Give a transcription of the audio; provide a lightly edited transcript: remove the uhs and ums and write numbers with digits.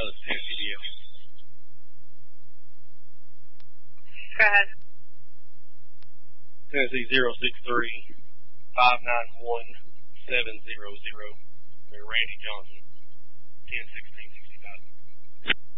Tennessee deal. Go ahead. Tennessee 063-591-700. Randy Johnson, 101665.